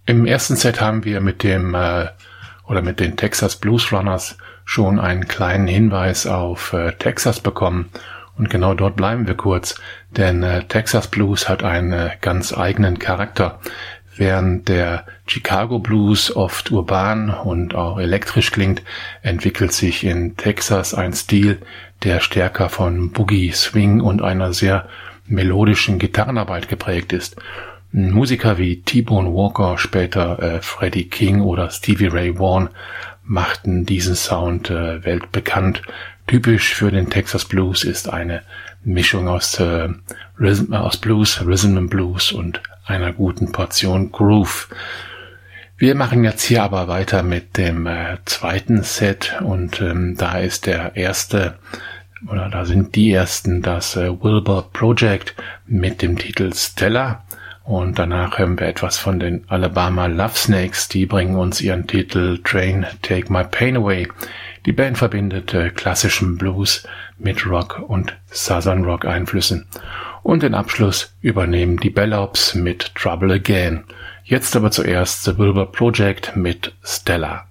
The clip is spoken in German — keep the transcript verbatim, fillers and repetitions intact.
Im ersten Set haben wir mit dem äh, oder mit den Texas Blues Runners schon einen kleinen Hinweis auf äh, Texas bekommen. Und genau dort bleiben wir kurz, denn äh, Texas Blues hat einen äh, ganz eigenen Charakter. Während der Chicago Blues oft urban und auch elektrisch klingt, entwickelt sich in Texas ein Stil, der stärker von Boogie, Swing und einer sehr melodischen Gitarrenarbeit geprägt ist. Musiker wie T-Bone Walker, später äh, Freddie King oder Stevie Ray Vaughan machten diesen Sound äh, weltbekannt. Typisch für den Texas Blues ist eine Mischung aus, äh, Rhythm, aus Blues, Rhythm and Blues und einer guten Portion Groove. Wir machen jetzt hier aber weiter mit dem äh, zweiten Set und ähm, da ist der erste, oder da sind die ersten, das äh, Wilbur Project mit dem Titel Stella. Und danach hören wir etwas von den Alabama Love Snakes, die bringen uns ihren Titel Train, Take My Pain Away. Die Band verbindet äh, klassischen Blues mit Rock und Southern Rock Einflüssen. Und den Abschluss übernehmen die Bellops mit Trouble Again. Jetzt aber zuerst The Wilbur Project mit Stella.